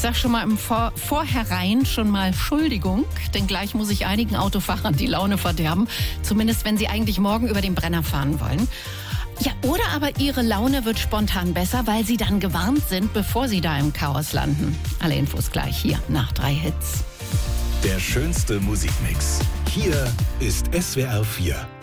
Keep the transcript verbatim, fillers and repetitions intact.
sag schon mal im Vor Vorherein schon mal Entschuldigung, denn gleich muss ich einigen Autofahrern die Laune verderben. Zumindest, wenn sie eigentlich morgen über den Brenner fahren wollen. Ja, oder aber ihre Laune wird spontan besser, weil sie dann gewarnt sind, bevor sie da im Chaos landen. Alle Infos gleich hier nach drei Hits. Der schönste Musikmix. Hier ist S W R vier.